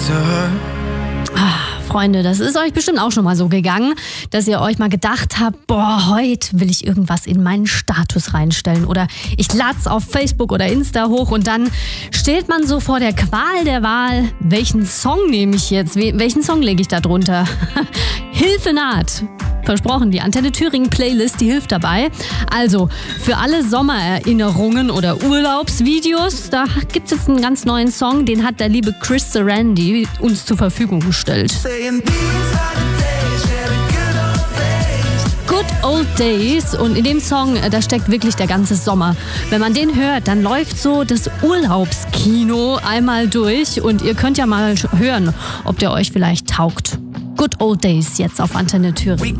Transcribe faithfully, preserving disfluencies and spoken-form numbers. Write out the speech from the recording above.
to her. Freunde, das ist euch bestimmt auch schon mal so gegangen, dass ihr euch mal gedacht habt, boah, heute will ich irgendwas in meinen Status reinstellen oder ich lade es auf Facebook oder Insta hoch und dann steht man so vor der Qual der Wahl, welchen Song nehme ich jetzt, welchen Song lege ich da drunter? Hilfe naht. Versprochen, die Antenne Thüringen Playlist, die hilft dabei. Also, für alle Sommererinnerungen oder Urlaubsvideos, da gibt's jetzt einen ganz neuen Song, den hat der liebe Chris Sarandon uns zur Verfügung gestellt. Good Old Days, und in dem Song, da steckt wirklich der ganze Sommer. Wenn man den hört, dann läuft so das Urlaubskino einmal durch und ihr könnt ja mal hören, ob der euch vielleicht taugt. Good Old Days jetzt auf Antenne Thüringen.